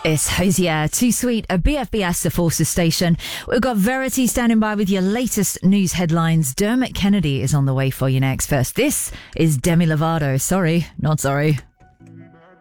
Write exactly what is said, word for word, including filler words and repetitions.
It's Hosier, Too Sweet, a B F B S, the Forces station. We've got Verity standing by with your latest news headlines. Dermot Kennedy is on the way for you next. First, this is Demi Lovato. Sorry, not sorry.